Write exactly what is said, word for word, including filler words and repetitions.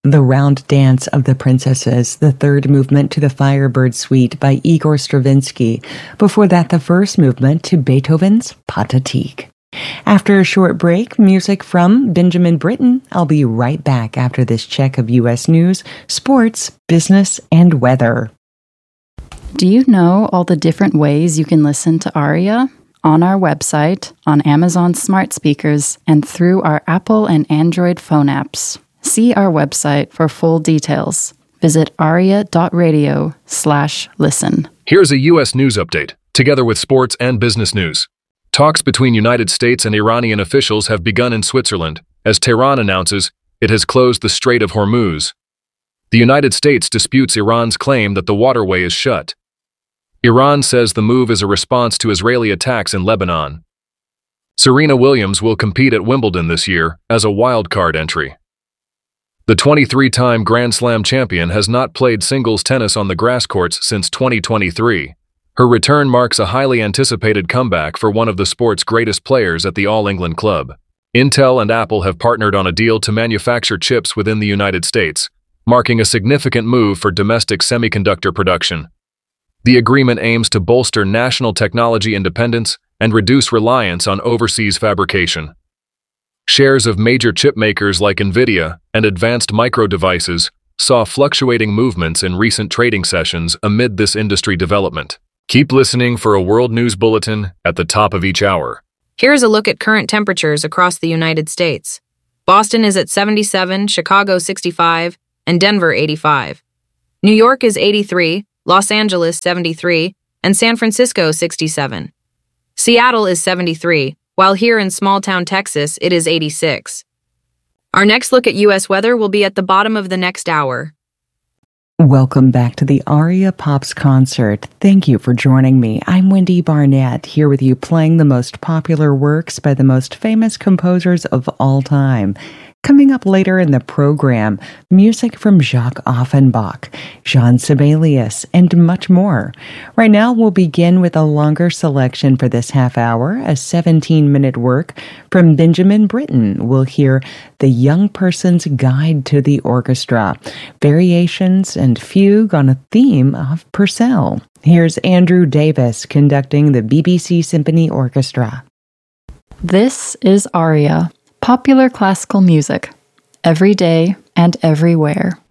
The Round Dance of the Princesses, the third movement to the Firebird Suite by Igor Stravinsky. Before that, the first movement to Beethoven's Pathetique. After a short break, music from Benjamin Britten. I'll be right back after this check of U S news, sports, business, and weather. Do you know all the different ways you can listen to Aria? On our website, on Amazon smart speakers, and through our Apple and Android phone apps. See our website for full details. Visit aria.radio slash listen. Here's a U S news update, together with sports and business news. Talks between United States and Iranian officials have begun in Switzerland, as Tehran announces it has closed the Strait of Hormuz. The United States disputes Iran's claim that the waterway is shut. Iran says the move is a response to Israeli attacks in Lebanon. Serena Williams will compete at Wimbledon this year as a wildcard entry. The twenty-three-time Grand Slam champion has not played singles tennis on the grass courts since twenty twenty-three. Her return marks a highly anticipated comeback for one of the sport's greatest players at the All England Club. Intel and Apple have partnered on a deal to manufacture chips within the United States, marking a significant move for domestic semiconductor production. The agreement aims to bolster national technology independence and reduce reliance on overseas fabrication. Shares of major chip makers like NVIDIA and Advanced Micro Devices saw fluctuating movements in recent trading sessions amid this industry development. Keep listening for a world news bulletin at the top of each hour. Here's a look at current temperatures across the United States. Boston is at seventy-seven, Chicago sixty-five, and Denver eighty-five. New York is eighty-three, Los Angeles seventy-three, and San Francisco sixty-seven. Seattle is seventy-three, while here in small-town Texas it is eighty-six. Our next look at U S weather will be at the bottom of the next hour. Welcome back to the Aria Pops concert. Thank you for joining me. I'm Wendy Barnett, here with you playing the most popular works by the most famous composers of all time. Coming up later in the program, music from Jacques Offenbach, Jean Sibelius, and much more. Right now, we'll begin with a longer selection for this half hour, a seventeen-minute work from Benjamin Britten. We'll hear The Young Person's Guide to the Orchestra, variations and fugue on a theme of Purcell. Here's Andrew Davis conducting the B B C Symphony Orchestra. This is Aria. Popular classical music, every day and everywhere.